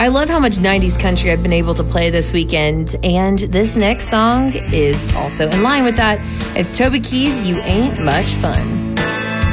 I love how much 90s country I've been able to play this weekend, and this next song is also in line with that. It's Toby Keith, You Ain't Much Fun.